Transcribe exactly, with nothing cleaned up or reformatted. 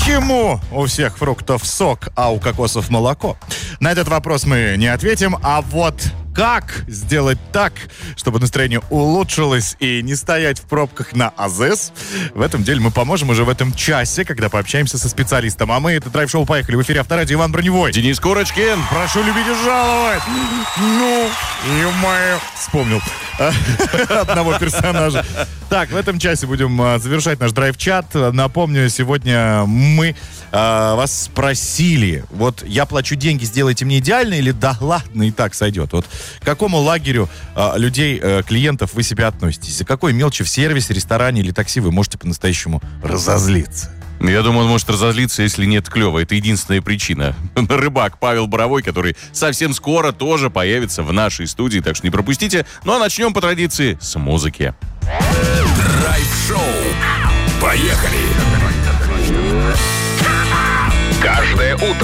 Почему у всех фруктов сок, а у кокосов молоко? На этот вопрос мы не ответим, а вот как сделать так, чтобы настроение улучшилось и не стоять в пробках на АЗС? В этом деле мы поможем уже в этом часе, когда пообщаемся со специалистом. А мы, это драйв-шоу «Поехали». В эфире Авторадио, Иван Броневой. Денис Курочкин. Прошу любить и жаловать. Ну, ё-моё. Вспомнил одного персонажа. Так, в этом часе будем завершать наш драйв-чат. Напомню, сегодня мы э, вас спросили, вот я плачу деньги, сделайте мне идеально, или да ладно, и так сойдет. Вот к какому лагерю э, людей, э, клиентов вы себя относитесь? За какой мелочи в сервисе, ресторане или такси вы можете по-настоящему разозлиться? Я думаю, он может разозлиться, если нет клёва. Это единственная причина. Рыбак Павел Боровой, который совсем скоро тоже появится в нашей студии, так что не пропустите. Ну а начнем по традиции с музыки. Драйв-шоу. Поехали! Каждое утро